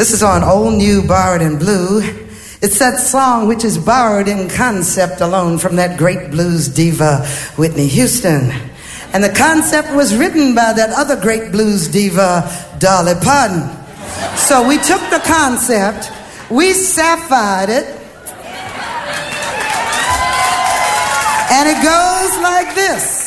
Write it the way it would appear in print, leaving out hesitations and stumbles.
This is on Old New Borrowed in Blue. It's that song which is borrowed in concept alone from that great blues diva, Whitney Houston. And the concept was written by that other great blues diva, Dolly Parton. So we took the concept, we sapphire it, and it goes like this.